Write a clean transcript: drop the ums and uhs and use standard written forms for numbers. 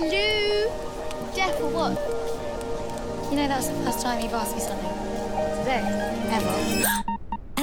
Hello? Jeff or what? You know, that's the first time you've asked me something. Today? Ever.